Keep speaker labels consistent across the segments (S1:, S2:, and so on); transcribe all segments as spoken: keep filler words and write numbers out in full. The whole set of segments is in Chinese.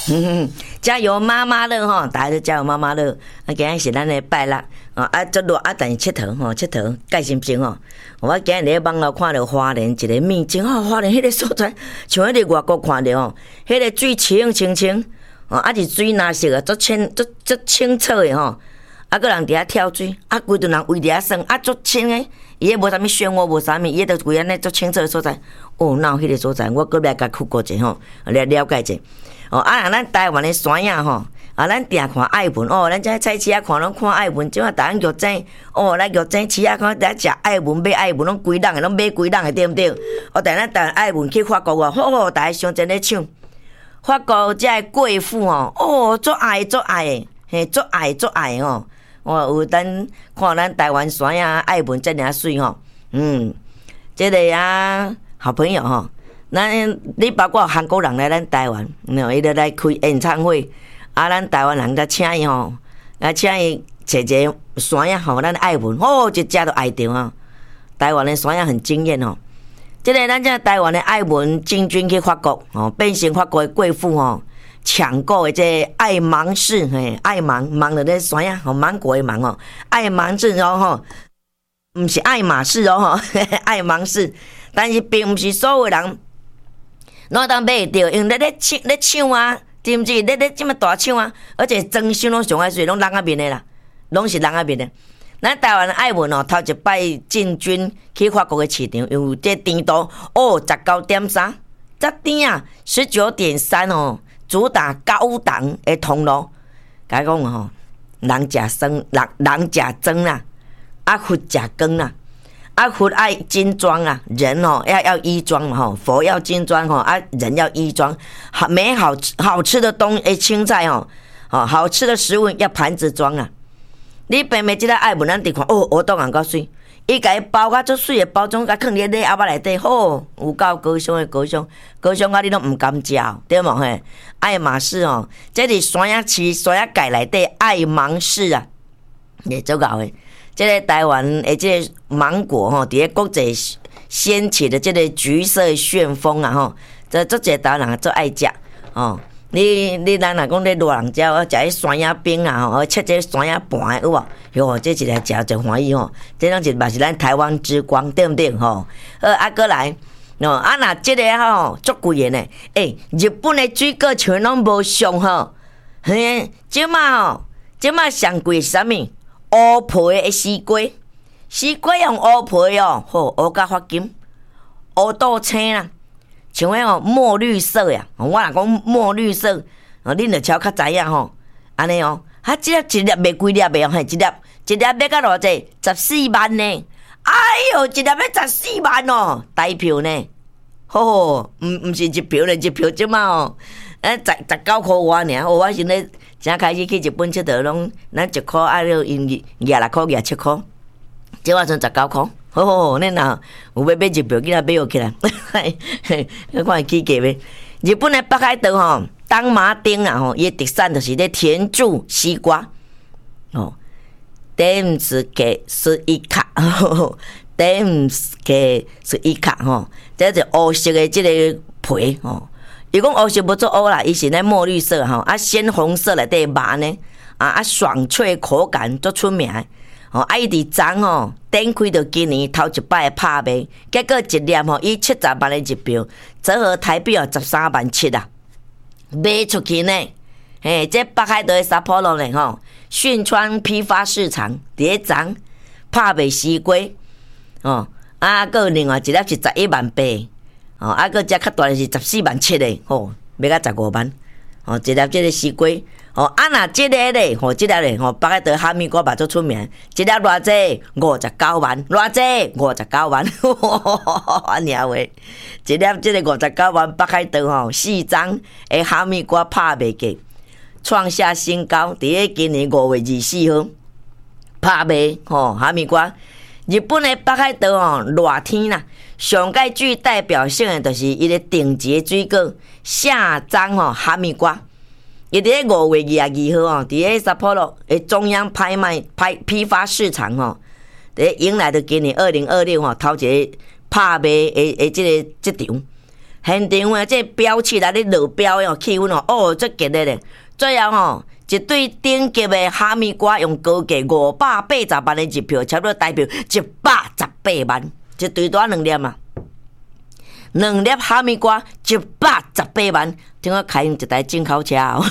S1: 加油妈妈乐吼，大家都加油妈妈乐。啊，今日是咱的拜六啊，啊，足热啊，但是佚佗吼，佚佗介心情吼。我今日伫网络看到花莲一个秘境吼，花莲迄个所在，像迄个外国看到吼，迄个水清清清，哦，啊是水蓝色的，足清足足清澈的吼。啊，个人伫遐跳水，啊，规顿人围伫遐耍，啊，足清诶，伊迄无啥物漩涡，无啥物，伊迄著规安尼足清澈的所在。哦，哪有迄个所在？我过来甲去过者吼，来了解者。哦，啊，咱台湾的山影吼，啊，咱定看爱文哦，咱这菜市啊看拢看爱文，即马逐项玉井哦，咱玉井市啊看伫食爱文买爱文，拢规人诶，拢买规人诶，对毋对？哦，但咱台湾爱文去法国哦，吼吼，大家相真咧抢。法国遮个贵妇哦，哦，足爱足爱诶，嘿，足爱足爱哦。哦，有咱看咱台湾山影爱文遮尔水吼，嗯，即、这个啊好朋友吼。咱你包括韩国人来咱台湾，喏，伊就来开演唱会，啊，咱台湾人甲请伊吼，啊，请伊找一个山影吼，咱爱文，哦，一只都爱着啊。台湾的山影很惊艳吼，即、这个咱这台湾的爱文进军去法国，哦，变成法国的贵妇吼，抢购的这爱芒市，嘿，爱芒芒的咧山影，吼，芒果的芒哦，爱芒市哦吼，毋是爱马仕哦吼，爱芒市，但是并毋是所有人。拢当买着，因为咧咧抢咧抢啊，对毋对？咧咧这么大抢啊，而且装修拢上爱水，拢人仔面的啦，拢是人仔面的。咱台湾爱文哦，头一摆进军去法国的市场，因为这甜度哦，十九点三，这甜啊，十九点三哦，主打高档的通路。甲讲吼，人食酸，人人食装啦，啊，佛食光啦。啊，佛爱金装啊，人哦要要衣装嘛吼，佛要金装吼，啊人要衣装，好美好好吃的东诶青菜哦，哦好吃的食物要盘子装啊。你平平即个爱文咱伫看，哦，我当然够水，伊甲伊包甲足水诶包装，甲放伫咧盒仔内底，吼，有够高尚诶高尚，高尚啊你拢毋敢食，对无嘿？爱马仕哦，这是山影市山影界内底爱芒市啊，也足够诶。这个台湾诶，这个芒果吼，伫咧国际掀起的这个橘色旋风啊吼，这足侪台湾人最爱食哦。你你咱若讲咧热人食，我食迄山影冰啊吼，切这山影盘有无？哟，这一来食真欢喜吼，这种是嘛是咱台湾之光，对毋对吼？呃，啊，过来哦，啊，若这个吼足贵的呢，诶、欸，日本的水果全拢无上好，嘿，即马吼，即马上贵是啥物？乌皮的西瓜，西瓜用乌皮哦，吼，乌甲发金，乌豆青啦，像迄哦墨绿色呀，我若讲墨绿色，哦，恁着超较知影吼，安尼哦，啊，即粒一粒卖几粒卖哦，嘿，一粒一粒要甲偌济？十四万呢，哎哟，一粒要十四万哦，大票呢，吼吼，毋毋是一票咧，一票即嘛哦，啊，十十九箍外尔，我是咧。正开始去日本佚佗，拢咱一箍爱了因廿六箍、廿七箍，即我剩十九箍。好好好，恁若有要买一票，记来买落起来。你看起价袂？日本的北海道吼，当麻町啊吼，伊的特产就是咧田柱西瓜哦，点是给是一卡，点是给是一卡吼，这是乌色的即个皮吼。伊讲乌色无做乌啦，伊是咧墨绿色吼，啊鲜红色内底麻呢，啊啊爽脆口感足出名，吼啊伊伫昨吼展开着今年头一摆拍卖，结果一粒吼以七十万的一票，折合台币哦十三万七啊，卖出去呢，嘿，这北海道的札幌呢吼，训川批发市场伫咧昨拍卖西瓜，哦啊，个另外一粒是十一万八。哦，啊，个只较大的是十四万七的，吼，要到十五万，哦，一粒即个西瓜，哦，啊那即个咧，吼，即个咧，吼，北海道哈密瓜嘛足出名，一粒偌济？五十九万，偌济？五十九万，安尼话，一粒即个五十九万，北海道吼四张诶哈密瓜拍卖价创下新高，伫咧今年五月二十四号拍卖，吼，哈密瓜。日本的北海道哦，热天啦，上界具代表性的就是伊个顶级水果夏樟吼哈密瓜。伊伫咧五月二十二号哦，伫咧札幌咯诶中央拍卖拍批发市场吼，伫迎来的今年二零二六吼头一个拍卖诶诶即个即场， 现场诶，这标起来咧落标哦，气氛哦，哦，足激烈咧。最后吼，一对顶级诶哈密瓜用高价五百八十万诶一票，差不多代表一百十八万，一对多两粒啊。两粒哈密瓜一百十八万，听我开用一台进口车哦，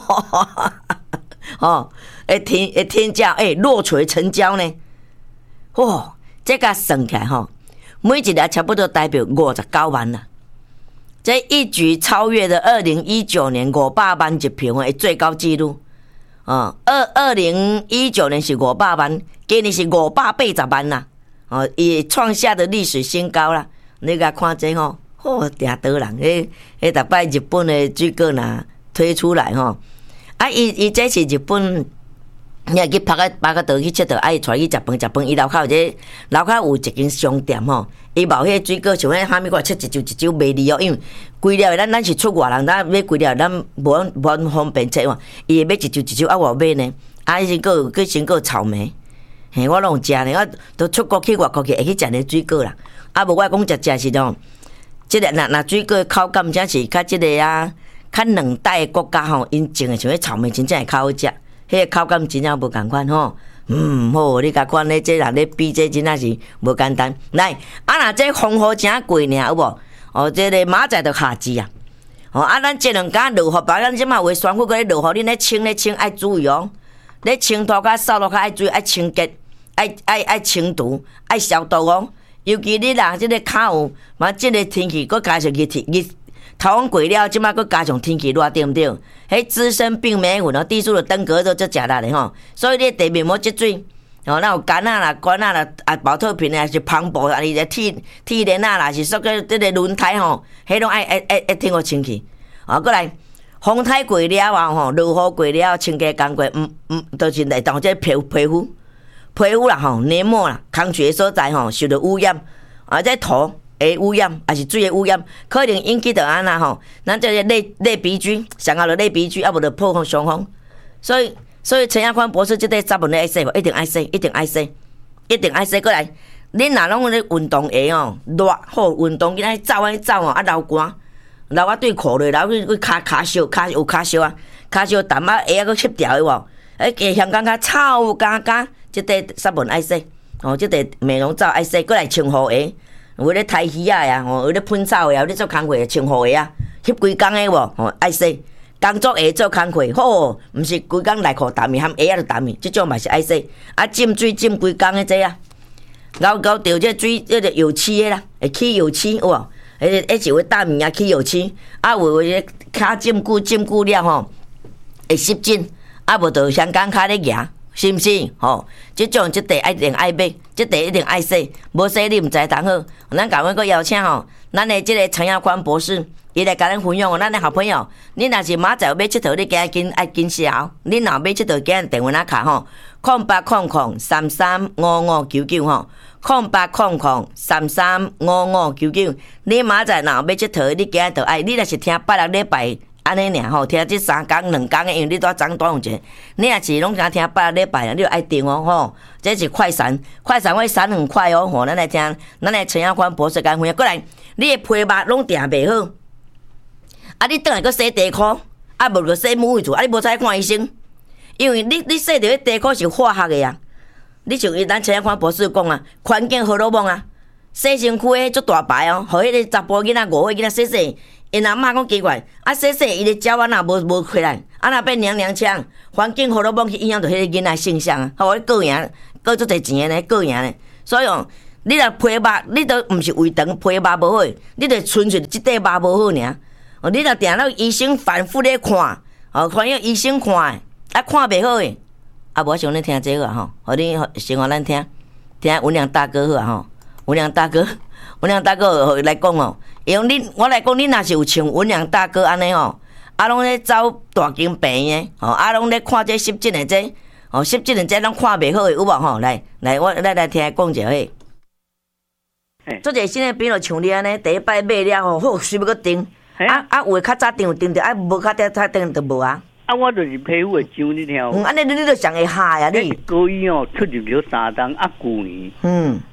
S1: 哦，会天会天价，诶、欸，落锤成交呢，哇，这个算起来吼，每一粒差不多代表五十九万啦，这一举超越了二零一九年五百万一票的最高纪录，哦，二二零一九年是五百万，今年是五百八十万啦，哦，也创下的历史新高啦。你甲看这吼，哦，定倒人，迄迄逐摆日本的水果呐推出来吼，啊，伊伊这是日本，你若去拍个拍个倒去佚佗，啊，伊带去食饭食饭，伊楼口有这楼口有一间商店吼，伊卖迄水果像迄哈密瓜，切一揪一揪卖哩哦，因为规了咱咱是出外人，咱买规了咱无无方便切嘛，伊会买一揪一揪啊，我买呢，啊，伊先个有个先个草莓，嘿，我拢有食呢，我都出国去外国去会去食呢水果啦。啊，无我讲食食是种，即个若若水果口感真是较即个啊，较两代的国家吼，因种的像迄草莓真正会较好食，迄个口感真正无共款吼。嗯，好，你甲看咧，这若咧比这真正是无简单。来，啊，若这风雨真贵呢，有无？哦，这个马仔就夏至啊。哦，啊，咱这两家落雨，把咱即马话宣布过咧落雨，恁咧清咧清爱注意哦。咧清涂骹扫落骹爱注意，爱清洁，爱爱爱清除，爱消毒哦。尤其你若即个骹有，嘛即个天气，佮加上日天日头风过了，即摆佮加上天气热，对毋对？迄滋生病霉菌哦，地鼠的登革热就食力咧吼。所以你地面膜积水，哦，那有干啊啦、管啊啦、啊保特瓶啊，是磅礴啊，你个铁铁链啊啦，是说个即个轮胎吼，迄拢爱爱爱爱听互清气。啊，过来风台过了啊吼，落雨过了，清洁工过，嗯嗯，都是来当这皮皮肤。皮肤啦吼，黏膜啦，空气的所在吼，受到污染，啊，这土的污染，还是水的污染，可能引起到安那吼，咱这个类类鼻菌，上下了类鼻菌，啊无就破风伤风，所以所以陈亚宽博士这个杂文爱洗无，一定爱洗，一定爱洗，一定爱洗过来。恁若拢咧运动鞋哦，热好运动，今仔走啊走哦，啊流汗，流啊对裤落，流去骹骹烧，骹有骹烧啊，骹烧淡啊鞋啊佫翕掉的无，诶，加香港较臭加加。即块纱文爱洗，哦，即块美容皂爱洗，过来清护鞋，有咧抬鱼啊呀，哦，有咧喷草的，有咧做工课清护鞋啊，翕规工的无，哦，爱洗，工作鞋做工课，好，毋是规工内裤澹去，含鞋仔就澹去，即种嘛是爱洗，啊，浸水浸规工的这啊，搞搞掉这水，这个油漆的啦，会起油漆有无？迄迄是会大米啊起油漆，啊，有诶骹浸久浸久了吼，会湿疹，啊，无就香港骹咧夹。是毋是？吼、哦，即种即地一定爱买，即地一定爱洗，无洗你毋知当好。咱甲阮阁邀请吼，咱的即个陈亚宽博士，伊来甲咱分享哦。咱的好朋友，你若是明仔要佚佗，你今紧爱紧写哦。你若要佚佗，今电话仔卡吼，空八空空三三五五九九吼，空八空空三三五五九九。你明仔若要佚佗，你今就爱，你若是听八六礼拜。安尼尔吼，听即三工两工的，因为你都长短用者，你若是拢敢听八礼拜，你就爱订哦吼。这是快闪，快闪会闪很快哦吼。咱来听，咱来陈亚宽博士讲分享过来，你的皮肉拢定袂好，啊，你倒来搁洗地裤，啊，无就洗母位厝，啊，你无使看医生，因为你你洗着迄地裤是化学的啊。你像伊咱陈亚宽博士讲啊，环境荷尔蒙啊，洗身躯迄足大牌哦，互迄个查甫囡仔、五岁囡仔洗洗。因阿嬷讲奇怪，啊洗洗伊的鸟啊若无无回来，啊若变娘娘腔，环境荷尔蒙去影响到迄个囡仔性向啊，互你过赢，过足侪钱的呢，过赢呢。所以哦，你若皮肉，你都毋是胃肠皮肉无好，你就纯粹即块肉无好尔。哦，你若定到医生反复咧看，哦，看迄医生看的，啊看袂好诶，啊无想你听这个吼，互你先互咱听，听文良大哥好啊吼，文良大哥。文良大哥来讲哦，因为你我来讲，你若是有像文良大哥安尼吼，啊拢咧走大间病的，吼啊拢咧看这湿疹的这，哦湿疹的这拢看袂好的有无吼？来来，我来来听讲一下嘿。做者新的病就像你安尼，第一摆买了吼，好随要搁订，啊啊有诶较早订有订着，啊无较早早订就无啊。
S2: 啊，我就是皮肤会痒，你听。
S1: 嗯，安尼你你就上会害啊你。
S2: 高医哦，出入了三档啊，旧年。
S1: 嗯。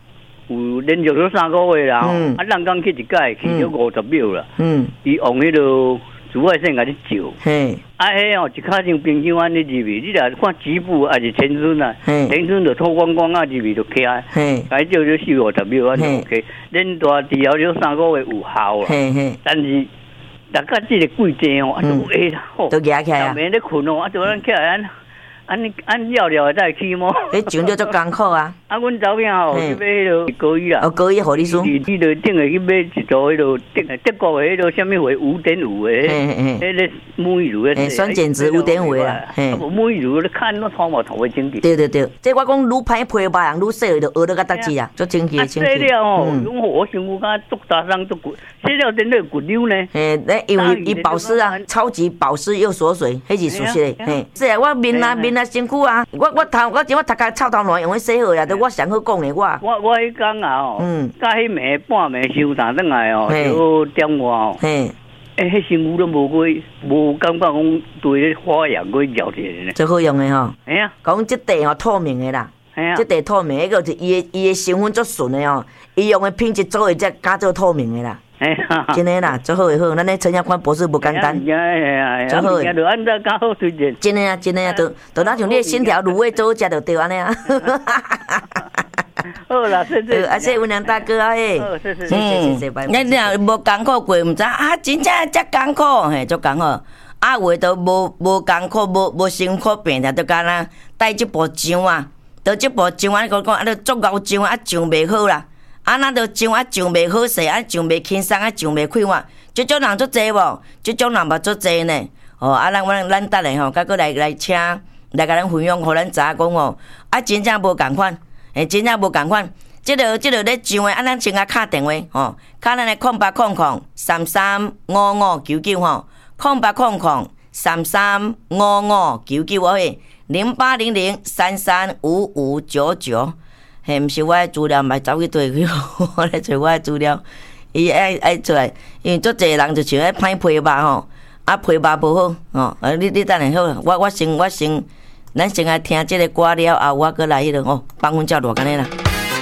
S2: 有连续咗三个月啦，嗯、啊，人工去一改，去咗五十秒啦。嗯，伊用迄个紫外线甲你照。嘿，啊，迄哦，一卡像冰箱安尼入去，你若看局部还是前村啊，前村就脱光光啊入去就起来。嘿，改照咗四五十秒啊就 OK。连大治疗咗三个月有效啦。嘿嘿，但是大家即个季节哦，啊都会啦，
S1: 都压起来啊。
S2: 眠咧困哦，啊就咱起来安。安尼安了了再去么？
S1: 你上着足艰苦啊！
S2: 啊，阮查囝吼去买迄个高医啦，
S1: 哦，高医互你输。
S2: 你你着顶下去买一组迄个德德国诶迄个啥物货五点五诶，迄个沐浴乳诶，
S1: 酸碱值五点五啦。
S2: 啊，无沐浴乳你看那头毛头会清洁。
S1: 对对对，即我讲愈歹皮肤人愈洗就学得较得志啊，足清气清气。
S2: 洗了吼，用我想我讲足大伤足骨，洗了真个骨溜呢。
S1: 嘿，咧因为伊保湿啊，超级保湿又锁水，迄是属实诶。嘿，是啊，我面啊面啊。身躯啊！我我头我前我头壳臭头烂用去洗好呀，都我上好讲的我。
S2: 我我迄讲啊哦，嗯，甲迄暝半暝收单转来哦，就点我哦，嘿，诶，迄身躯都无过，无感觉讲对迄花样过了起来呢。
S1: 最好用的吼，
S2: 哎呀，
S1: 讲即地吼透明的啦，哎呀，即地透明，迄个是伊的伊的成分足纯的哦，伊用的品质做的才加做透明的啦。哎呀，真的啦，最好会好，咱咧陈耀宽博士不简单，最好诶，
S2: 就按照较好推荐。
S1: 真的啊，真的啊，都都咱像你线条芦苇做食就对安尼啊。
S2: 好啦，谢谢。
S1: 啊，谢文良大哥啊，嘿，
S2: 好，谢谢，
S1: 谢谢，拜拜。你若无艰苦过，毋知啊，真正遮艰苦，嘿，足艰苦。啊，有诶都无无艰苦，无无辛苦病的，都干那带即部上啊，倒即部上啊，讲讲啊，都足够上啊，上袂好啦。啊，咱着上啊，上袂好势，啊，上袂轻松，啊，上袂快活。即种人足济无？即种人嘛足济呢。哦，啊，咱咱咱等下吼，甲佫来来请来甲咱分享，互咱知影讲哦。啊，真正无共款，诶，真正无共款。即落即落咧上诶，啊，咱先甲敲电话吼，敲咱诶空八空空三三五五九九吼，空八空空三三五五九九哦嘿，零八零零三三五五九九。嘿，毋是我诶资料，嘛走去对去，我咧找我诶资料，伊爱爱出来，因为足侪人就像爱歹皮肉吼，啊皮肉无好吼，啊你你等下好，我我先我先，咱先来听即个歌了后，我过来迄个哦，放阮照大干咧啦。